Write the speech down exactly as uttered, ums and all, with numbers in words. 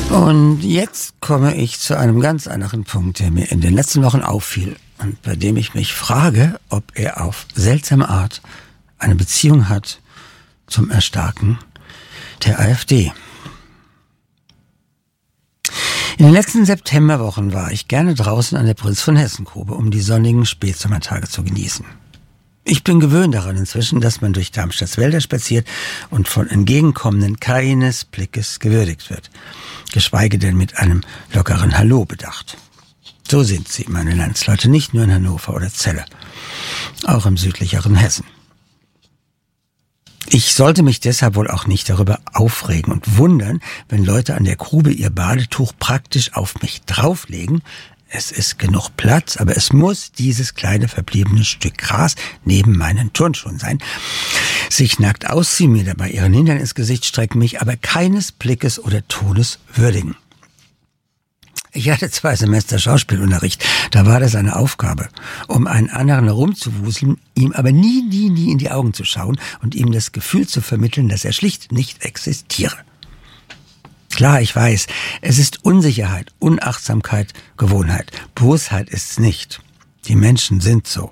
Und jetzt komme ich zu einem ganz anderen Punkt, der mir in den letzten Wochen auffiel und bei dem ich mich frage, ob er auf seltsame Art eine Beziehung hat zum Erstarken der AfD. In den letzten Septemberwochen war ich gerne draußen an der Prinz von Hessen-Grube, um die sonnigen Spätsommertage zu genießen. Ich bin gewöhnt daran inzwischen, dass man durch Darmstadts Wälder spaziert und von Entgegenkommenden keines Blickes gewürdigt wird, geschweige denn mit einem lockeren Hallo bedacht. So sind sie, meine Landsleute, nicht nur in Hannover oder Celle, auch im südlicheren Hessen. Ich sollte mich deshalb wohl auch nicht darüber aufregen und wundern, wenn Leute an der Grube ihr Badetuch praktisch auf mich drauflegen. Es ist genug Platz, aber es muss dieses kleine verbliebene Stück Gras neben meinen Turnschuhen sein. Sich nackt ausziehen, mir dabei ihren Hintern ins Gesicht strecken, mich aber keines Blickes oder Tones würdigen. Ich hatte zwei Semester Schauspielunterricht, da war das eine Aufgabe, um einen anderen herumzuwuseln, ihm aber nie, nie, nie in die Augen zu schauen und ihm das Gefühl zu vermitteln, dass er schlicht nicht existiere. Klar, ich weiß, es ist Unsicherheit, Unachtsamkeit, Gewohnheit. Bosheit ist's nicht. Die Menschen sind so.